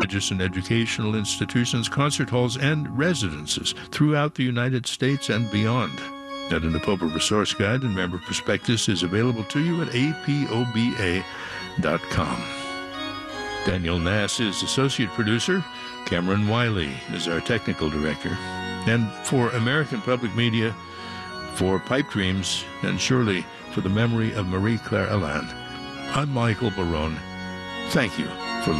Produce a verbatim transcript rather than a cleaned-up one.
religious and educational institutions, concert halls, and residences throughout the United States and beyond. And an Apopa Resource Guide and member prospectus is available to you at a p o b a dot com. Daniel Nass is associate producer. Cameron Wiley is our technical director. And for American Public Media, for Pipe Dreams, and surely for the memory of Marie-Claire Allan, I'm Michael Barone. Thank you.